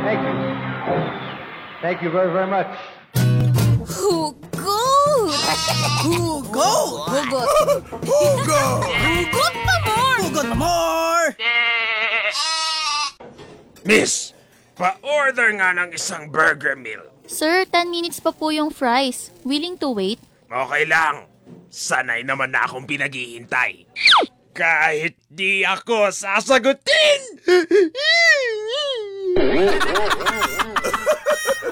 Thank you. Thank you very, very much. Hugot! Hugot! Hugot! Hugot! Hugot pa more! Hugot pa more! Miss, pa-order nga ng isang burger meal. Sir, 10 minutes pa po yung fries. Willing to wait? Okay lang. Sanay naman na akong pinaghihintay. Kahit di ako sasagutin!